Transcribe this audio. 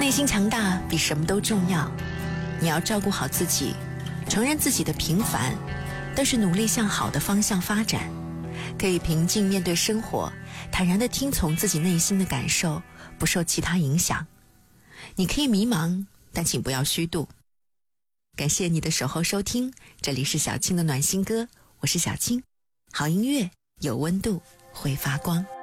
内心强大比什么都重要。你要照顾好自己，承认自己的平凡，但是努力向好的方向发展。可以平静面对生活，坦然地听从自己内心的感受，不受其他影响。你可以迷茫，但请不要虚度。感谢你的守候收听，这里是小青的暖心歌，我是小青。好音乐有温度，会发光。